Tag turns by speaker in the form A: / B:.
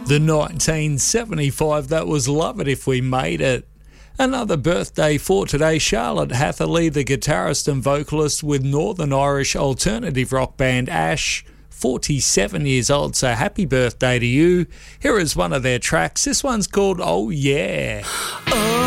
A: The 1975, that was Love It If We Made It. Another birthday for today, Charlotte Hatherley, the guitarist and vocalist with Northern Irish alternative rock band Ash, 47 years old, so happy birthday to you. Here is one of their tracks. This one's called Oh Yeah.
B: Oh